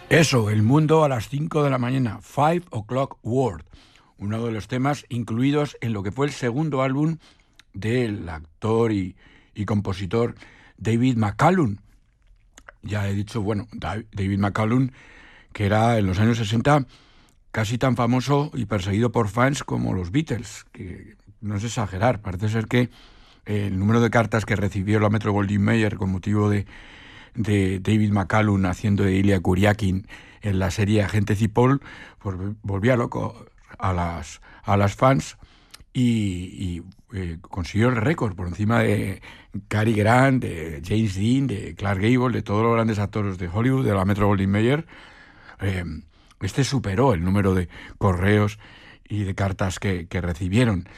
Eso, El mundo a las 5 de la mañana, 5 O'Clock World, uno de los temas incluidos en lo que fue el segundo álbum del actor y compositor David McCallum. Ya he dicho, bueno, David McCallum, que era en los años 60 casi tan famoso y perseguido por fans como los Beatles, que no es exagerar, parece ser que el número de cartas que recibió la Metro-Goldwyn-Mayer con motivo de David McCallum haciendo de Ilya Kuryakin en la serie Agente Cipoll, pues volvía loco a las fans y consiguió el récord por encima de Cary Grant, de James Dean, de Clark Gable, de todos los grandes actores de Hollywood, de la Metro-Goldwyn-Mayer. Este superó el número de correos y de cartas que recibieron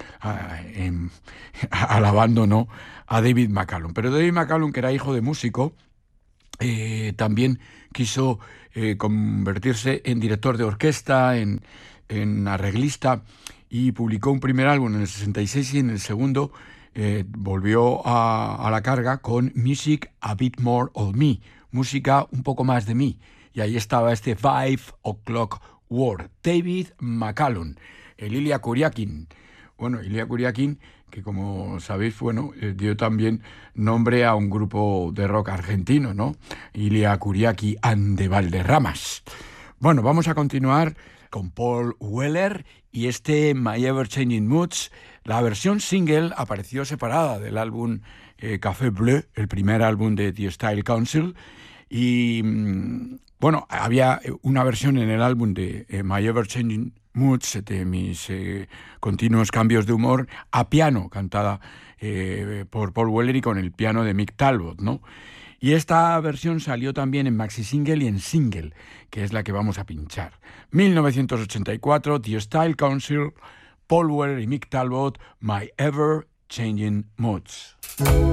alabando, ¿no?, a David McCallum. Pero David McCallum, que era hijo de músico, también quiso convertirse en director de orquesta, en arreglista, y publicó un primer álbum en el 66 y en el segundo volvió a la carga con Music a Bit More of Me, música un poco más de mí. Y ahí estaba este 5 O'Clock World, David McCallum, el Ilya Kuryakin. Bueno, Ilya Kuryakin, que como sabéis, bueno, dio también nombre a un grupo de rock argentino, ¿no? Ilya Kuryakin and the Valderramas. Bueno, vamos a continuar con Paul Weller y este My Ever Changing Moods. La versión single apareció separada del álbum Café Bleu, el primer álbum de The Style Council, y bueno, había una versión en el álbum de My Ever Changing Moods, de mis continuos cambios de humor, a piano, cantada por Paul Weller y con el piano de Mick Talbot, ¿no? Y esta versión salió también en maxi single y en single, que es la que vamos a pinchar. 1984, The Style Council, Paul Weller y Mick Talbot, My Ever Changing Moods.